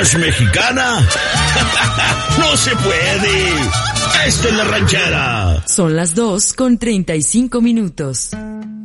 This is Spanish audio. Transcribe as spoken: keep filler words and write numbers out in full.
¿Más mexicana? ¡No se puede! ¡Esta es la ranchera! Son las dos con treinta y cinco minutos.